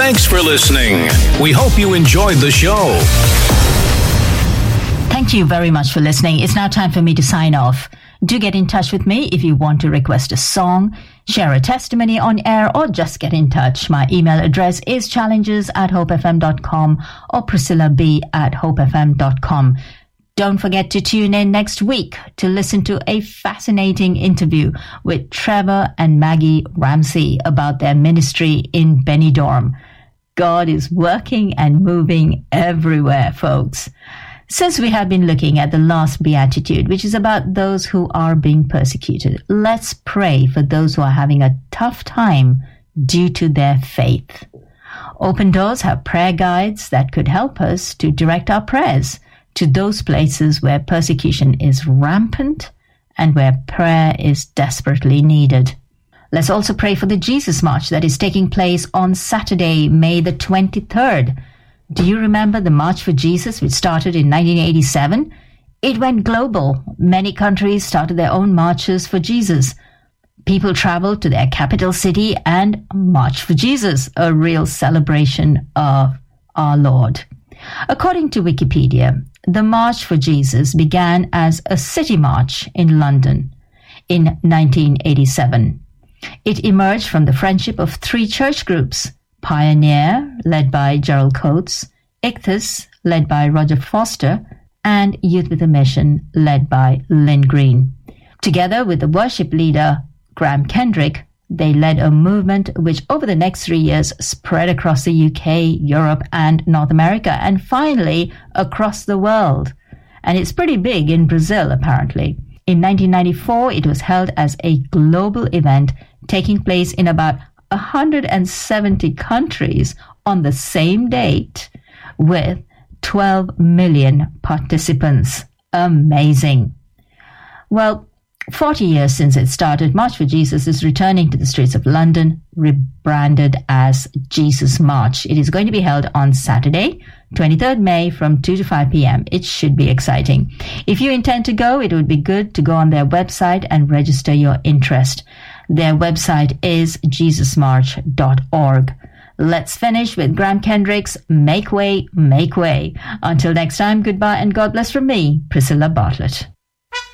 Thanks for listening. We hope you enjoyed the show. Thank you very much for listening. It's now time for me to sign off. Do get in touch with me if you want to request a song, share a testimony on air, or just get in touch. My email address is challenges@hopefm.com or priscillab@hopefm.com. Don't forget to tune in next week to listen to a fascinating interview with Trevor and Maggie Ramsey about their ministry in Benidorm. God is working and moving everywhere, folks. Since we have been looking at the last beatitude, which is about those who are being persecuted, let's pray for those who are having a tough time due to their faith. Open Doors have prayer guides that could help us to direct our prayers to those places where persecution is rampant and where prayer is desperately needed. Let's also pray for the Jesus March that is taking place on Saturday, May the 23rd. Do you remember the March for Jesus, which started in 1987? It went global. Many countries started their own marches for Jesus. People traveled to their capital city and marched for Jesus, a real celebration of our Lord. According to Wikipedia, the March for Jesus began as a city march in London in 1987. It emerged from the friendship of three church groups: Pioneer, led by Gerald Coates; Ichthus, led by Roger Foster; and Youth with a Mission, led by Lynn Green. Together with the worship leader Graham Kendrick, they led a movement which over the next 3 years spread across the UK, Europe, and North America, and finally across the world. And it's pretty big in Brazil, apparently. In 1994, it was held as a global event taking place in about 170 countries on the same date with 12 million participants. Amazing. Well, 40 years since it started, March for Jesus is returning to the streets of London, rebranded as Jesus March. It is going to be held on Saturday, 23rd May from 2 to 5 p.m. It should be exciting. If you intend to go, it would be good to go on their website and register your interest. Their website is jesusmarch.org. Let's finish with Graham Kendrick's Make Way, Make Way. Until next time, goodbye and God bless from me, Priscilla Bartlett.